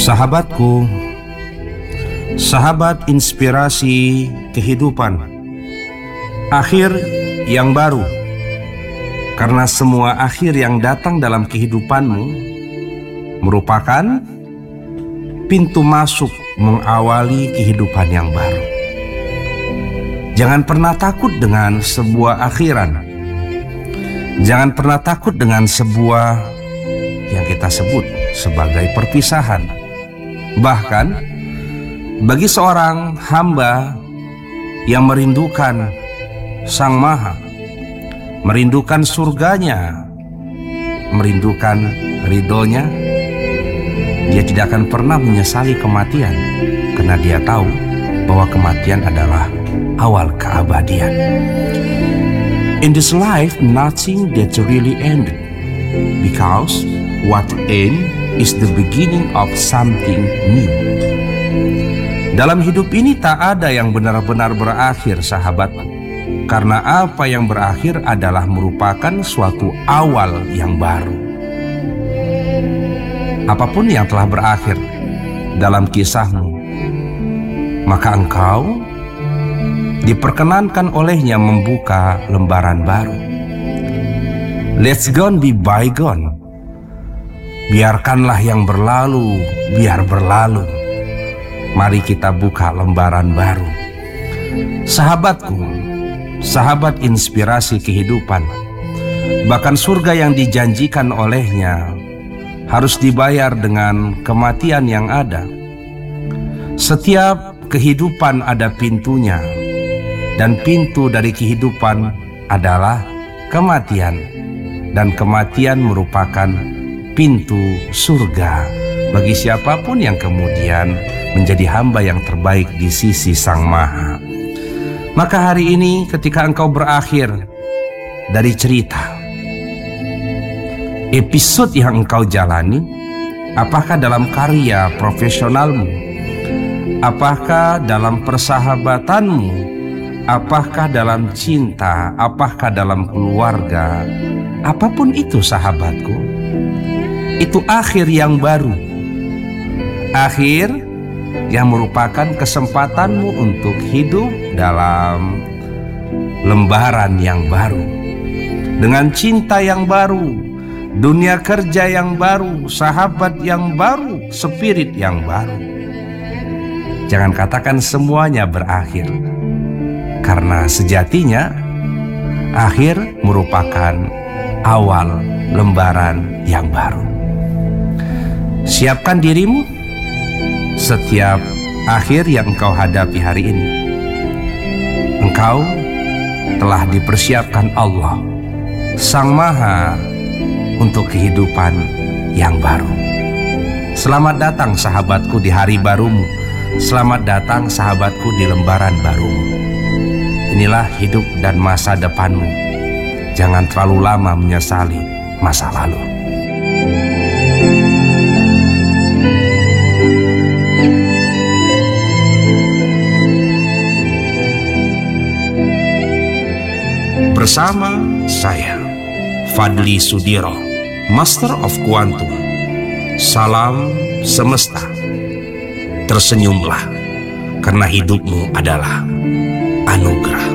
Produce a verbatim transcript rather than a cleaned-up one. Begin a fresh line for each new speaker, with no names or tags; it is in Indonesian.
Sahabatku, sahabat inspirasi kehidupan, akhir yang baru. Karena semua akhir yang datang dalam kehidupanmu merupakan pintu masuk mengawali kehidupan yang baru. Jangan pernah takut dengan sebuah akhiran. Jangan pernah takut dengan sebuah yang kita sebut sebagai perpisahan. Bahkan bagi seorang hamba yang merindukan Sang Maha, merindukan surganya, merindukan ridhonya, dia tidak akan pernah menyesali kematian, karena dia tahu bahwa kematian adalah awal keabadian. In this life, nothing that really ended, because what end is the beginning of something new. Dalam hidup ini tak ada yang benar-benar berakhir, sahabatku, karena apa yang berakhir adalah merupakan suatu awal yang baru. Apapun yang telah berakhir dalam kisahmu, maka engkau diperkenankan olehnya membuka lembaran baru. Let's gone be bygone. Biarkanlah yang berlalu, biar berlalu. Mari kita buka lembaran baru. Sahabatku, sahabat inspirasi kehidupan, bahkan surga yang dijanjikan olehnya harus dibayar dengan kematian yang ada. Setiap kehidupan ada pintunya, dan pintu dari kehidupan adalah kematian, dan kematian merupakan pintu surga bagi siapapun yang kemudian menjadi hamba yang terbaik di sisi Sang Maha. Maka hari ini ketika engkau berakhir dari cerita, episode yang engkau jalani, apakah dalam karya profesionalmu, apakah dalam persahabatanmu, apakah dalam cinta, apakah dalam keluarga, apapun itu sahabatku, itu akhir yang baru. Akhir yang merupakan kesempatanmu untuk hidup dalam lembaran yang baru, dengan cinta yang baru, dunia kerja yang baru, sahabat yang baru, spirit yang baru. Jangan katakan semuanya berakhir, karena sejatinya akhir merupakan awal lembaran yang baru. Siapkan dirimu setiap akhir yang engkau hadapi hari ini. Engkau telah dipersiapkan Allah, Sang Maha, untuk kehidupan yang baru. Selamat datang sahabatku di hari barumu. Selamat datang sahabatku di lembaran barumu. Inilah hidup dan masa depanmu. Jangan terlalu lama menyesali masa lalu. Bersama saya, Fadli Sudiro, Master of Quantum. Salam semesta. Tersenyumlah, karena hidupmu adalah anugerah.